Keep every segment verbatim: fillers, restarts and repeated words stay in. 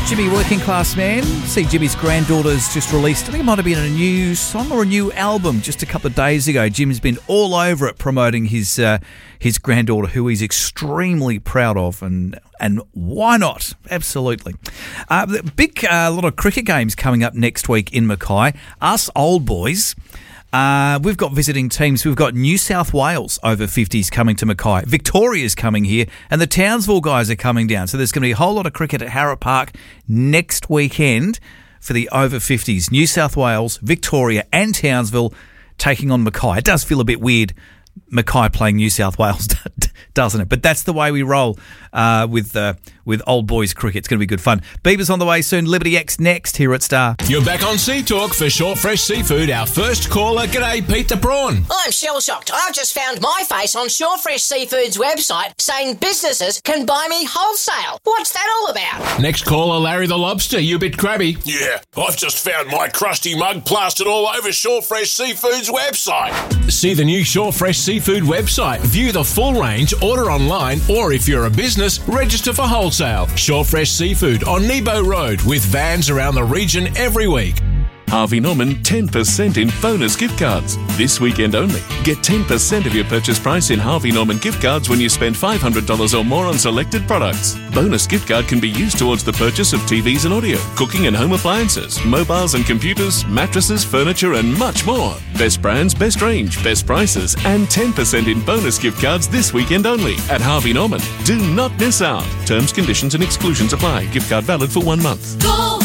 Jimmy, working class man. See, Jimmy's granddaughter's just released, I think it might have been a new song or a new album just a couple of days ago. Jim's been all over it promoting his uh, his granddaughter, who he's extremely proud of, and and why not? Absolutely. Uh, the big uh, lot of cricket games coming up next week in Mackay. Us old boys. Uh, we've got visiting teams. We've got New South Wales over fifties coming to Mackay. Victoria's coming here, and the Townsville guys are coming down. So there's going to be a whole lot of cricket at Harrop Park next weekend for the over fifties. New South Wales, Victoria and Townsville taking on Mackay. It does feel a bit weird, Mackay playing New South Wales, doesn't it? But that's the way we roll uh, with uh, with old boys cricket. It's going to be good fun. Beaver's on the way soon. Liberty X next here at Star. You're back on Sea Talk for Short Fresh Seafood. Our first caller. G'day, Pete the Prawn. I'm shell-shocked. I've just found my face on Short Fresh Seafood's website saying businesses can buy me wholesale. What's that all about? Next caller, Larry the Lobster. You a bit crabby. Yeah, I've just found my crusty mug plastered all over Short Fresh Seafood's website. See the new Short Fresh Seafood website. View the full range, order online, or if you're a business, register for wholesale. Short Fresh Seafood on Nebo Road with vans around the region every week. Harvey Norman ten percent in bonus gift cards. This weekend only. Get ten percent of your purchase price in Harvey Norman gift cards when you spend five hundred dollars or more on selected products. Bonus gift card can be used towards the purchase of T Vs and audio, cooking and home appliances, mobiles and computers, mattresses, furniture and much more. Best brands, best range, best prices and ten percent in bonus gift cards this weekend only at Harvey Norman. Do not miss out. Terms, conditions and exclusions apply. Gift card valid for one month. Go!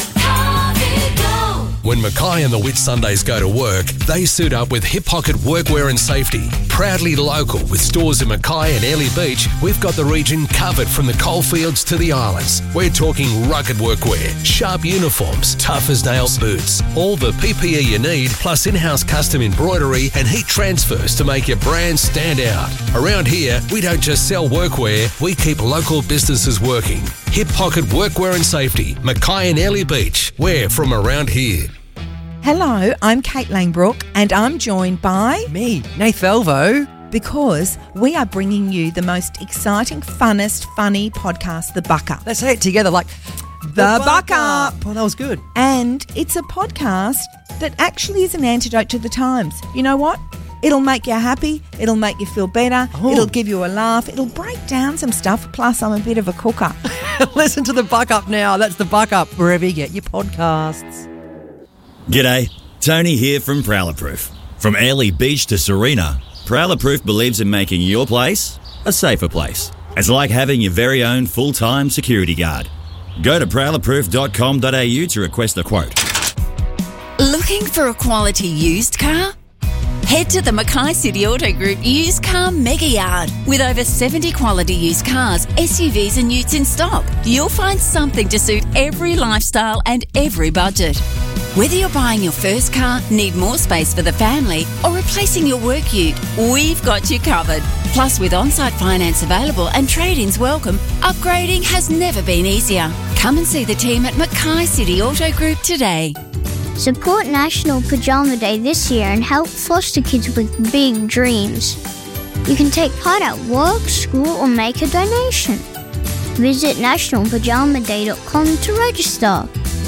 When Mackay and the Whitsundays go to work, they suit up with Hip Pocket Workwear and Safety. Proudly local with stores in Mackay and Airlie Beach, we've got the region covered from the coalfields to the islands. We're talking rugged workwear, sharp uniforms, tough as nails boots, all the P P E you need, plus in-house custom embroidery and heat transfers to make your brand stand out. Around here, we don't just sell workwear, we keep local businesses working. Hip Pocket Workwear and Safety, Mackay and Airlie Beach. We're from around here. Hello, I'm Kate Langbrook and I'm joined by... Me, Nath Velvo. Because we are bringing you the most exciting, funnest, funny podcast, The Buck Up. Let's say it together like... The, the Buck, Buck Up. Up. Oh, that was good. And it's a podcast that actually is an antidote to the times. You know what? It'll make you happy. It'll make you feel better. Oh. It'll give you a laugh. It'll break down some stuff. Plus, I'm a bit of a cooker. Listen to The Buck Up now. That's The Buck Up, wherever you get your podcasts. G'day, Tony here from Prowler Proof. From Airlie Beach to Serena, Prowler Proof believes in making your place a safer place. It's like having your very own full-time security guard. Go to prowler proof dot com dot a u to request a quote. Looking for a quality used car? Head to the Mackay City Auto Group Used Car Mega Yard. With over seventy quality used cars, S U Vs and utes in stock, you'll find something to suit every lifestyle and every budget. Whether you're buying your first car, need more space for the family, or replacing your work ute, we've got you covered. Plus, with on-site finance available and trade-ins welcome, upgrading has never been easier. Come and see the team at Mackay City Auto Group today. Support National Pajama Day this year and help foster kids with big dreams. You can take part at work, school, or make a donation. Visit national pajama day dot com to register.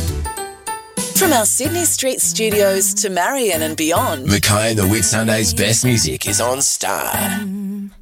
From our Sydney Street studios to Marion and beyond, Mackay and the Whitsundays' best music is on Star.